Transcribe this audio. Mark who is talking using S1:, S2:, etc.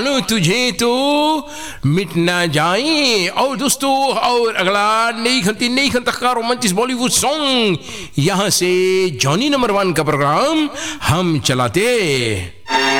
S1: तुझे तो मिट ना जाए। और दोस्तों, और अगला नई खन का रोमांटिक बॉलीवुड सॉन्ग यहाँ से जॉनी नंबर 1 का प्रोग्राम हम चलाते।